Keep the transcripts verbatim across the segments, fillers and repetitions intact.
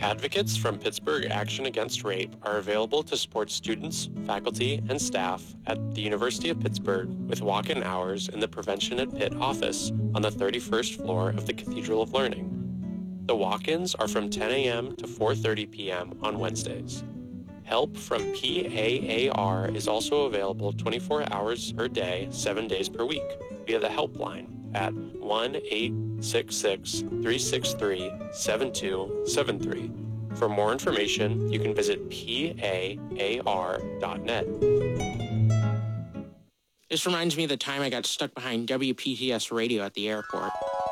Advocates from Pittsburgh Action Against Rape are available to support students, faculty, and staff at the University of Pittsburgh with walk-in hours in the Prevention at Pitt office on the thirty-first floor of the Cathedral of Learning. The walk-ins are from ten a.m. to four thirty p.m. on Wednesdays. Help from P A A R is also available twenty-four hours per day, seven days per week via the helpline at one eight six six, three six three, seven two seven three. For more information, you can visit P A A R dot net. This reminds me of the time I got stuck behind W P T S radio at the airport.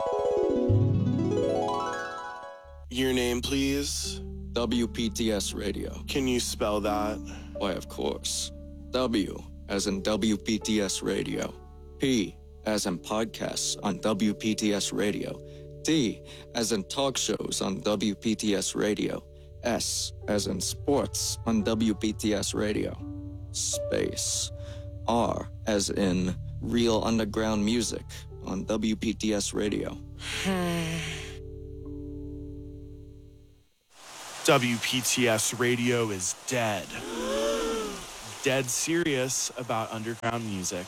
Your name, please? W P T S radio. Can you spell that? Why, of course. W as in W P T S radio. P as in podcasts on W P T S radio. T as in talk shows on W P T S radio. S as in sports on W P T S radio. Space. R as in real underground music on W P T S radio. W P T S radio is dead. Dead serious about underground music.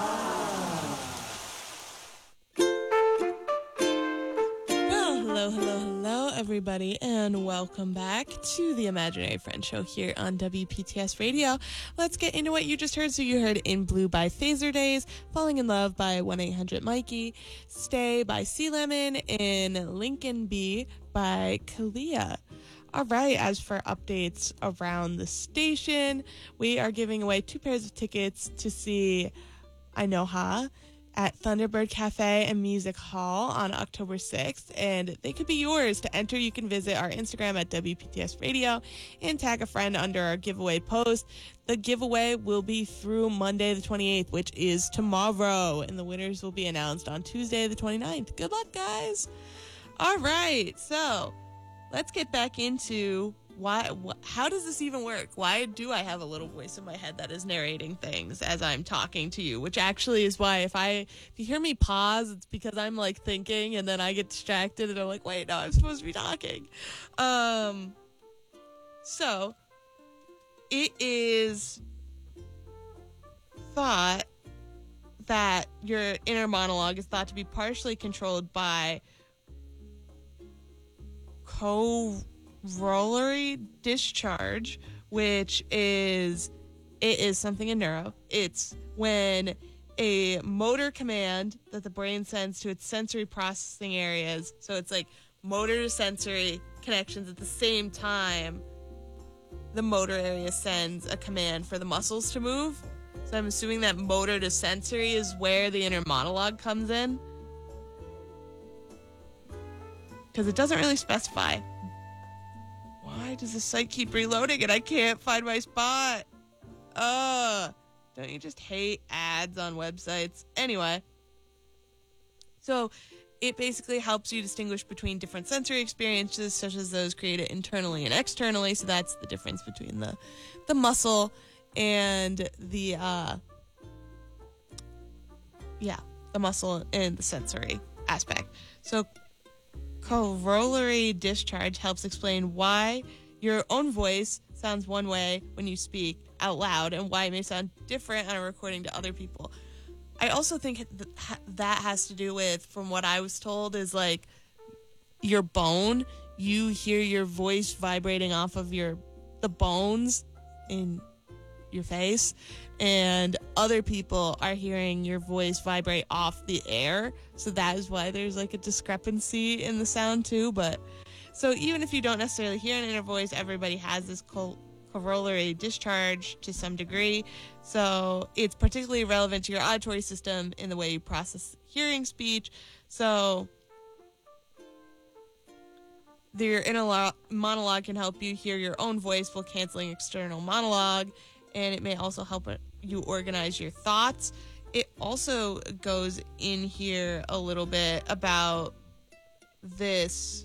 Well, hello, hello, hello, everybody, and welcome back to the Imaginary Friend Show here on W P T S Radio. Let's get into what you just heard. So you heard In Blue by Phaser Days, Falling in Love by one eight hundred Mikey, Stay by Sea Lemon, and Lincoln B by Kalia. All right, as for updates around the station, we are giving away two pairs of tickets to see Ainoha at Thunderbird Cafe and Music Hall on October sixth, and they could be yours. To enter, you can visit our Instagram at W P T S Radio and tag a friend under our giveaway post. The giveaway will be through Monday the twenty-eighth, which is tomorrow, and the winners will be announced on Tuesday the twenty-ninth. Good luck, guys. All right, so let's get back into why, wh- how does this even work? Why do I have a little voice in my head that is narrating things as I'm talking to you? Which actually is why if I, if you hear me pause, it's because I'm like thinking and then I get distracted and I'm like, wait, no, I'm supposed to be talking. Um, so it is thought that your inner monologue is thought to be partially controlled by corollary discharge, which is, it is something in neuro. It's when a motor command that the brain sends to its sensory processing areas, so it's like motor to sensory connections at the same time, the motor area sends a command for the muscles to move. So I'm assuming that motor to sensory is where the inner monologue comes in, because it doesn't really specify. Why does the site keep reloading and I can't find my spot? Ugh. Don't you just hate ads on websites? Anyway. So it basically helps you distinguish between different sensory experiences, such as those created internally and externally. So that's the difference between the, the muscle and the, uh, yeah, the muscle and the sensory aspect. So corollary discharge helps explain why your own voice sounds one way when you speak out loud and why it may sound different on a recording to other people. I also think that has to do with, from what I was told, is like your bone. You hear your voice vibrating off of your the bones in your face, and other people are hearing your voice vibrate off the air. So that is why there's like a discrepancy in the sound too. But so even if you don't necessarily hear an inner voice, everybody has this col- corollary discharge to some degree. So it's particularly relevant to your auditory system in the way you process hearing speech. So your inner lo- monologue can help you hear your own voice while canceling external monologue. And it may also help you organize your thoughts. It also goes in here a little bit about this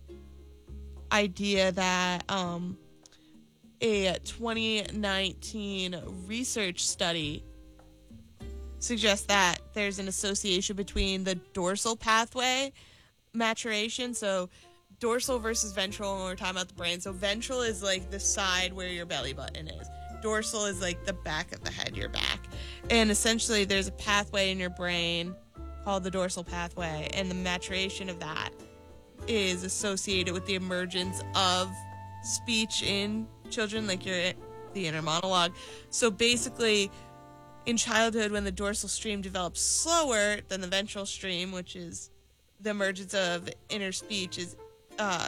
idea that um, a twenty nineteen research study suggests that there's an association between the dorsal pathway maturation, so dorsal versus ventral when we're talking about the brain. So ventral is like the side where your belly button is. Dorsal is like the back of the head, your back. And essentially there's a pathway in your brain called the dorsal pathway, and the maturation of that is associated with the emergence of speech in children, like your the inner monologue. So basically, in childhood, when the dorsal stream develops slower than the ventral stream, which is the emergence of inner speech, is uh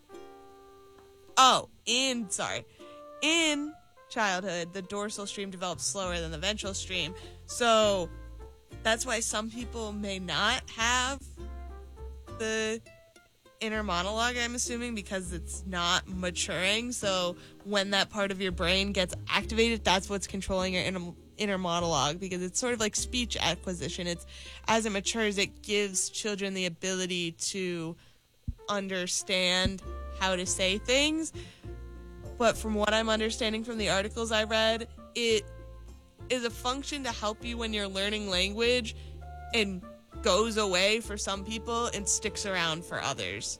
oh in sorry in childhood, the dorsal stream develops slower than the ventral stream. So that's why some people may not have the inner monologue, I'm assuming, because it's not maturing. So when that part of your brain gets activated, that's what's controlling your inner, inner monologue, because it's sort of like speech acquisition. It's as it matures, it gives children the ability to understand how to say things. But from what I'm understanding from the articles I read, it is a function to help you when you're learning language and goes away for some people and sticks around for others.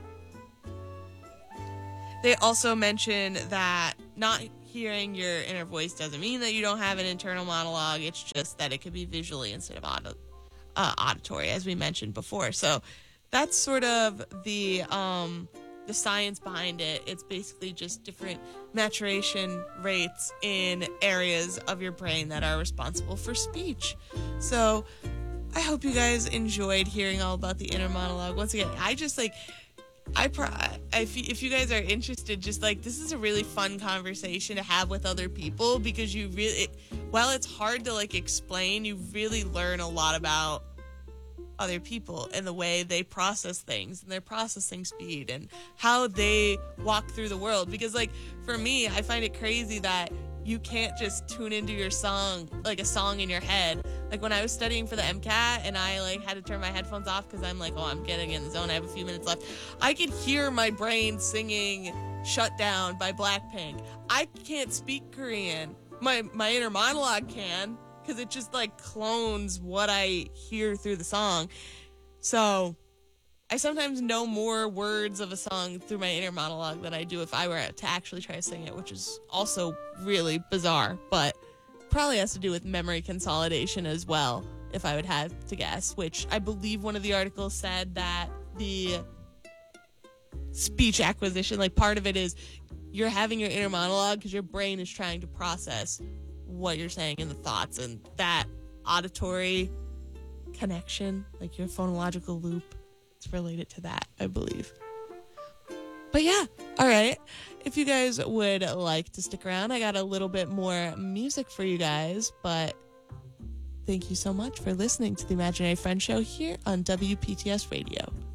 They also mention that not hearing your inner voice doesn't mean that you don't have an internal monologue. It's just that it could be visually instead of aud- uh, auditory, as we mentioned before. So that's sort of the um, the science behind it. It's basically just different maturation rates in areas of your brain that are responsible for speech. So I hope you guys enjoyed hearing all about the inner monologue. Once again, I just like, I, pro- I if, if you guys are interested, just like, this is a really fun conversation to have with other people, because you really, it, while it's hard to like explain, you really learn a lot about other people and the way they process things and their processing speed and how they walk through the world. Because like for me, I find it crazy that you can't just tune into your song, like a song in your head. Like when I was studying for the MCAT and I like had to turn my headphones off because I'm like, oh, I'm getting in the zone, I have a few minutes left, I could hear my brain singing Shut Down by Blackpink. I can't speak Korean. My my inner monologue can, because it just like clones what I hear through the song. So I sometimes know more words of a song through my inner monologue than I do if I were to actually try to sing it, which is also really bizarre, but probably has to do with memory consolidation as well, if I would have to guess, which I believe one of the articles said that the speech acquisition, like part of it is you're having your inner monologue because your brain is trying to process what you're saying and the thoughts, and that auditory connection, like your phonological loop, it's related to that, I believe. But yeah, all right. If you guys would like to stick around, I got a little bit more music for you guys, but thank you so much for listening to the Imaginary Friend Show here on W P T S Radio.